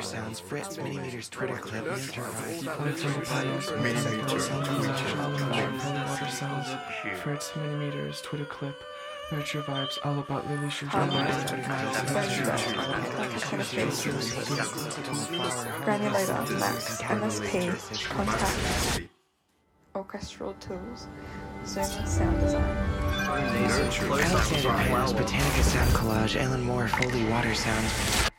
sounds, Fritz Minimeters Twitter clip, Miniature Water sounds, Fritz Minimeters Twitter clip, Nurture vibes all about Lily Granulator, Max, MSP, Contact, Orchestral Tools, Zoom Sound Design. Alexander Payne's Botanica Sound Collage, Ellen Moore Foley Water Sounds.